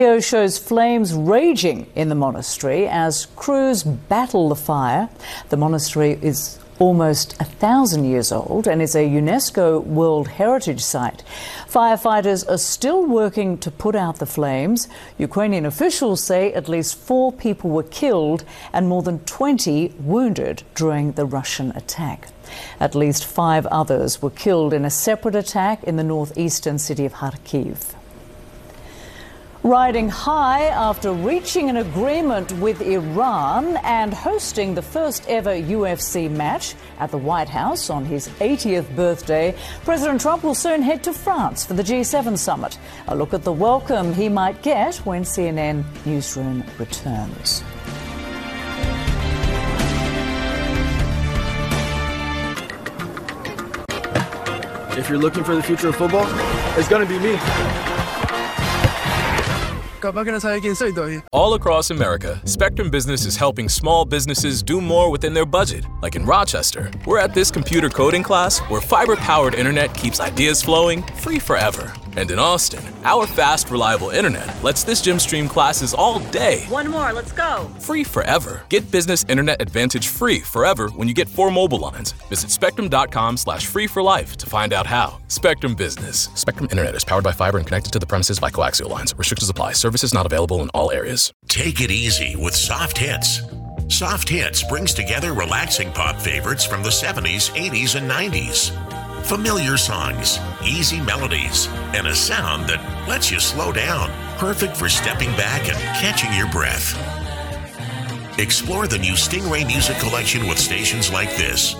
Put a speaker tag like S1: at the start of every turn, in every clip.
S1: Video shows flames raging in the monastery as crews battle the fire. The monastery is almost 1,000 years old and is a UNESCO World Heritage Site. Firefighters are still working to put out the flames. Ukrainian officials say at least 4 people were killed and more than 20 wounded during the Russian attack. At least 5 others were killed in a separate attack in the northeastern city of Kharkiv. Riding high after reaching an agreement with Iran and hosting the first ever UFC match at the White House on his 80th birthday, President Trump will soon head to France for the G7 summit. A look at the welcome he might get when CNN Newsroom returns.
S2: If you're looking for the future of football, it's going to be me.
S3: All across America, Spectrum Business is helping small businesses do more within their budget. Like in Rochester, we're at this computer coding class where fiber-powered internet keeps ideas flowing free forever. And in Austin, our fast, reliable internet lets this gym stream classes all day.
S4: One more, let's go.
S3: Free forever. Get Business Internet Advantage free forever when you get 4 mobile lines. Visit spectrum.com/free for life to find out how. Spectrum Business. Spectrum Internet is powered by fiber and connected to the premises by coaxial lines. Restrictions apply. Services not available in all areas.
S5: Take it easy with Soft Hits. Soft Hits brings together relaxing pop favorites from the 70s, 80s, and 90s. Familiar songs, easy melodies, and a sound that lets you slow down. Perfect for stepping back and catching your breath. Explore the new Stingray Music Collection with stations like this.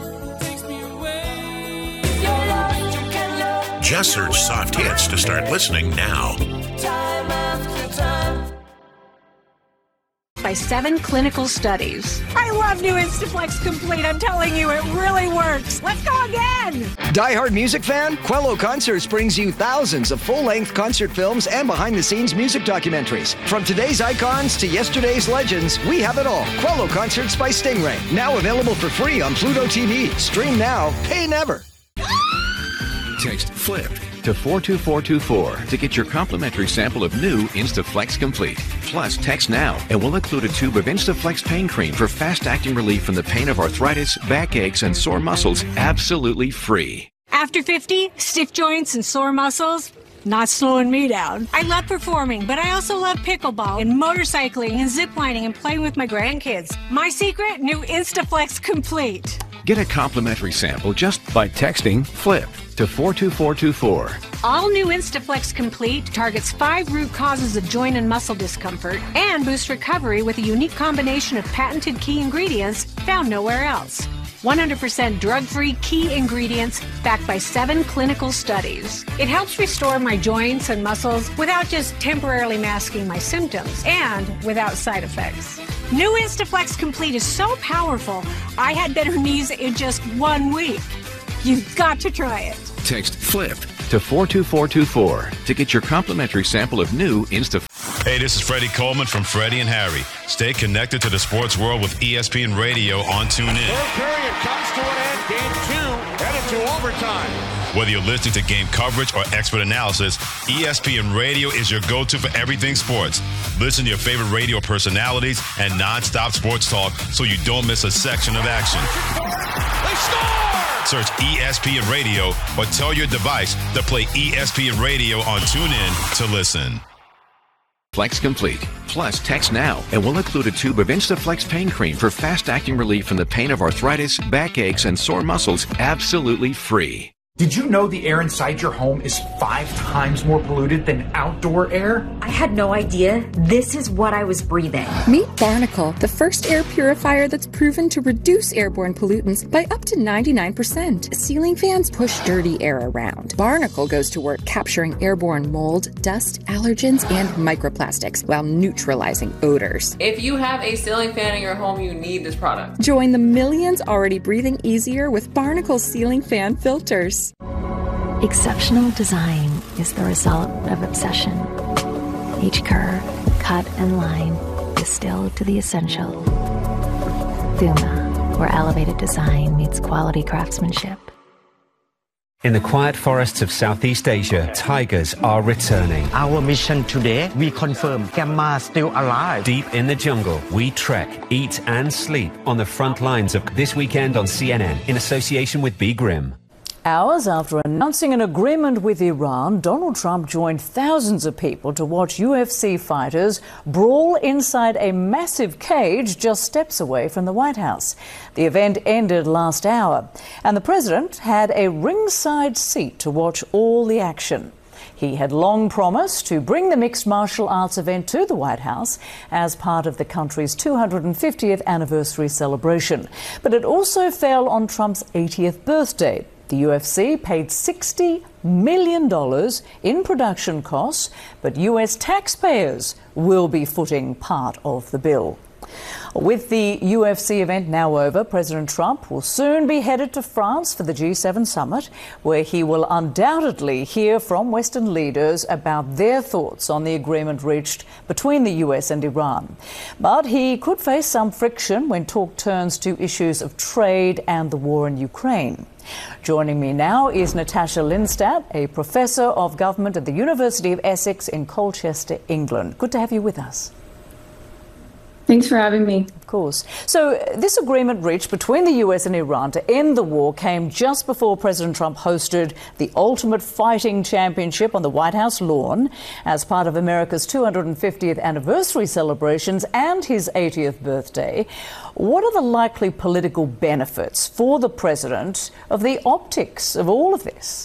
S5: Just search Soft Hits to start listening now.
S6: By 7 clinical studies.
S4: I love new Instaflex Complete. I'm telling you, it really works. Let's go again.
S7: Die-hard music fan? Quello Concerts brings you thousands of full-length concert films and behind-the-scenes music documentaries. From today's icons to yesterday's legends, we have it all. Quello Concerts by Stingray. Now available for free on Pluto TV. Stream now, pay never.
S8: Text FLIPPED to 42424 to get your complimentary sample of new Instaflex Complete. Plus, text now and we'll include a tube of Instaflex pain cream for fast-acting relief from the pain of arthritis, backaches, and sore muscles, absolutely free.
S4: After 50, stiff joints and sore muscles, not slowing me down. I love performing, but I also love pickleball and motorcycling and ziplining and playing with my grandkids. My secret, new Instaflex Complete.
S8: Get a complimentary sample just by texting FLIPPED to 42424.
S4: All new Instaflex Complete targets 5 root causes of joint and muscle discomfort and boosts recovery with a unique combination of patented key ingredients found nowhere else. 100% drug-free key ingredients backed by 7 clinical studies. It helps restore my joints and muscles without just temporarily masking my symptoms and without side effects. New Instaflex Complete is so powerful, I had better knees in just 1 week. You've got to try it.
S8: Text FLIPPED to 42424 to get your complimentary sample of new Instaflex.
S9: Hey, this is Freddie Coleman from Freddie and Harry. Stay connected to the sports world with ESPN Radio on TuneIn.
S10: Third period comes to an end. Game 2 headed to overtime.
S9: Whether you're listening to game coverage or expert analysis, ESPN Radio is your go-to for everything sports. Listen to your favorite radio personalities and non-stop sports talk so you don't miss a section of action.
S10: They score!
S9: Search ESPN Radio or tell your device to play ESPN Radio on TuneIn to listen.
S8: Flex Complete. Plus, text now and we'll include a tube of Instaflex pain cream for fast-acting relief from the pain of arthritis, backaches, and sore muscles, absolutely free.
S11: Did you know the air inside your home is 5 times more polluted than outdoor air?
S12: I had no idea. This is what I was breathing.
S13: Meet Barnacle, the first air purifier that's proven to reduce airborne pollutants by up to 99%. Ceiling fans push dirty air around. Barnacle goes to work capturing airborne mold, dust, allergens, and microplastics while neutralizing odors.
S14: If you have a ceiling fan in your home, you need this product.
S13: Join the millions already breathing easier with Barnacle's ceiling fan filters.
S15: Exceptional design is the result of obsession. Each curve, cut, and line distilled to the essential. Thuma, where elevated design meets quality craftsmanship.
S16: In the quiet forests of Southeast Asia, tigers are returning.
S17: Our mission today, we confirm Gamma still alive.
S16: Deep in the jungle, we trek, eat and sleep on the front lines of This Weekend on CNN in association with Be Grim.
S1: Hours after announcing an agreement with Iran, Donald Trump joined thousands of people to watch UFC fighters brawl inside a massive cage just steps away from the White House. The event ended last hour, and the president had a ringside seat to watch all the action. He had long promised to bring the mixed martial arts event to the White House as part of the country's 250th anniversary celebration. But it also fell on Trump's 80th birthday. The UFC paid $60 million in production costs, but US taxpayers will be footing part of the bill. With the UFC event now over, President Trump will soon be headed to France for the G7 summit, where he will undoubtedly hear from Western leaders about their thoughts on the agreement reached between the US and Iran. But he could face some friction when talk turns to issues of trade and the war in Ukraine. Joining me now is Natasha Lindstadt, a professor of government at the University of Essex in Colchester, England. Good to have you with us.
S18: Thanks for having me.
S1: Of course. So this agreement reached between the US and Iran to end the war came just before President Trump hosted the Ultimate Fighting Championship on the White House lawn as part of America's 250th anniversary celebrations and his 80th birthday. What are the likely political benefits for the president of the optics of all of this?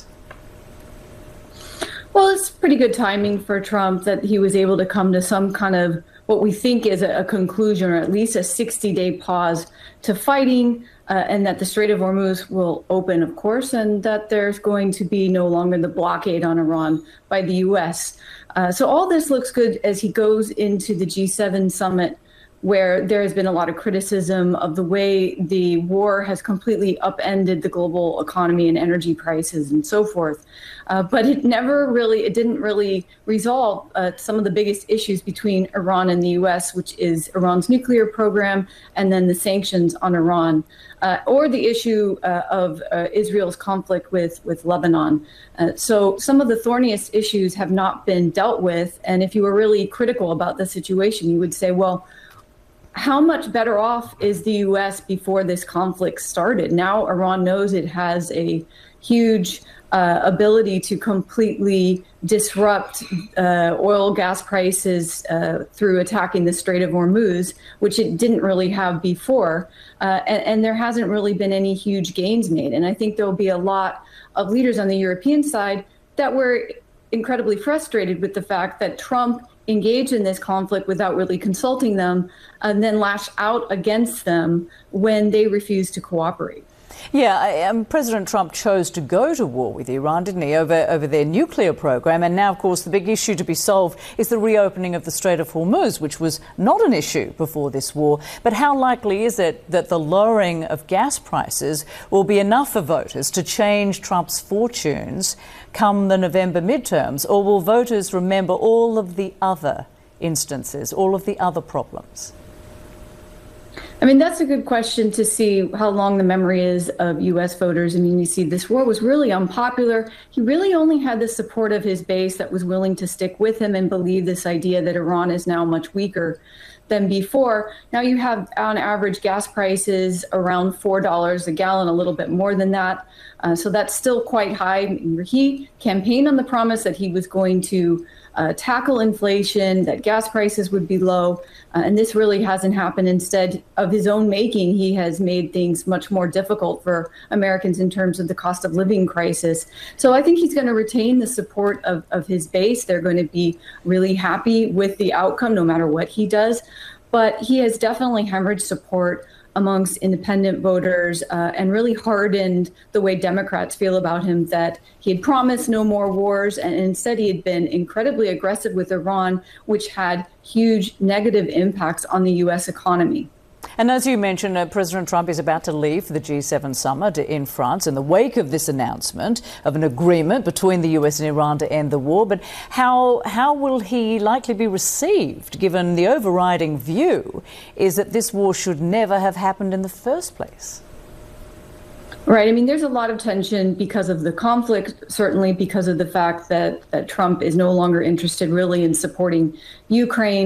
S18: Well, it's pretty good timing for Trump that he was able to come to some kind of what we think is a conclusion, or at least a 60-day pause to fighting, and that the Strait of Hormuz will open, of course, and that there's going to be no longer the blockade on Iran by the U.S. So all this looks good as he goes into the G7 summit, where there has been a lot of criticism of the way the war has completely upended the global economy and energy prices and so forth. But it didn't really resolve some of the biggest issues between Iran and the U.S., which is Iran's nuclear program and then the sanctions on Iran, or the issue of Israel's conflict with Lebanon. So some of the thorniest issues have not been dealt with. And if you were really critical about the situation, you would say, well, how much better off is the U.S. before this conflict started? Now Iran knows it has a huge ability to completely disrupt oil gas prices through attacking the Strait of Hormuz, which it didn't really have before. And there hasn't really been any huge gains made. And I think there'll be a lot of leaders on the European side that were incredibly frustrated with the fact that Trump engaged in this conflict without really consulting them, and then lash out against them when they refused to cooperate.
S1: Yeah, President Trump chose to go to war with Iran, didn't he, over their nuclear program. And now, of course, the big issue to be solved is the reopening of the Strait of Hormuz, which was not an issue before this war. But how likely is it that the lowering of gas prices will be enough for voters to change Trump's fortunes come the November midterms? Or will voters remember all of the other instances, all of the other problems?
S18: I mean, that's a good question to see how long the memory is of U.S. voters. I mean, you see, this war was really unpopular. He really only had the support of his base that was willing to stick with him and believe this idea that Iran is now much weaker than before. Now you have, on average, gas prices around $4 a gallon, a little bit more than that. So that's still quite high. He campaigned on the promise that he was going to tackle inflation, that gas prices would be low. And this really hasn't happened. Instead of his own making, he has made things much more difficult for Americans in terms of the cost of living crisis. So I think he's going to retain the support of his base. They're going to be really happy with the outcome, no matter what he does. But he has definitely hemorrhaged support amongst independent voters and really hardened the way Democrats feel about him, that he had promised no more wars, and instead he had been incredibly aggressive with Iran, which had huge negative impacts on the U.S. economy.
S1: And as you mentioned, President Trump is about to leave for the G7 summit in France in the wake of this announcement of an agreement between the US and Iran to end the war. But how will he likely be received, given the overriding view is that this war should never have happened in the first place?
S18: Right. I mean, there's a lot of tension because of the conflict, certainly because of the fact that Trump is no longer interested really in supporting Ukraine.